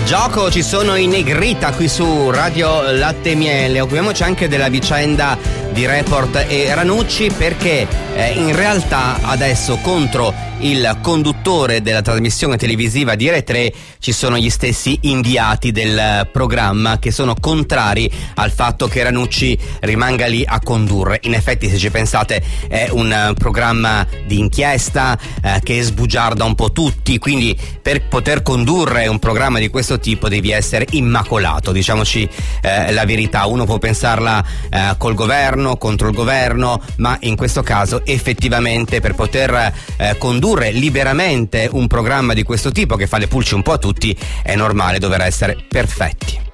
gioco ci sono i Negrita qui su Radio Latte e Miele. Occupiamoci anche della vicenda di Report e Ranucci, perché in realtà adesso contro il conduttore della trasmissione televisiva di Rai3 ci sono gli stessi inviati del programma che sono contrari al fatto che Ranucci rimanga lì a condurre. In effetti, se ci pensate, è un programma di inchiesta che sbugiarda un po' tutti, quindi per poter condurre un programma di questo tipo devi essere immacolato, diciamoci la verità. Uno può pensarla col governo, contro il governo, ma in questo caso effettivamente per poter condurre liberamente un programma di questo tipo che fa le pulci un po' a tutti è normale dover essere perfetti.